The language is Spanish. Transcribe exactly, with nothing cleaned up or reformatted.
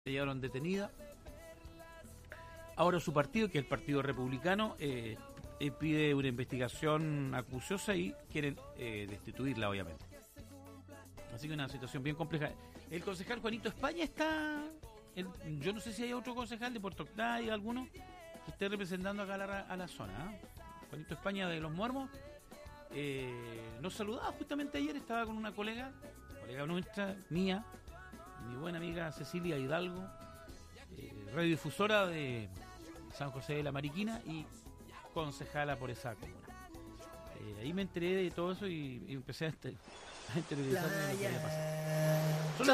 la llevaron detenida. Ahora su partido, que es el Partido Republicano, eh, eh, pide una investigación acuciosa y quieren eh, destituirla, obviamente. Así que una situación bien compleja. El concejal Juanito España está... El, yo no sé si hay otro concejal de Puerto Octay, alguno, que esté representando acá a la, a la zona. ¿eh? Juanito España de Los Muermos. Eh, nos saludaba justamente ayer, estaba con una colega, colega nuestra, mía, mi buena amiga Cecilia Hidalgo, eh, radiodifusora de San José de la Mariquina y concejala por esa comuna. Eh, ahí me enteré de todo eso y, y empecé a, a interiorizarme de lo que había pasado.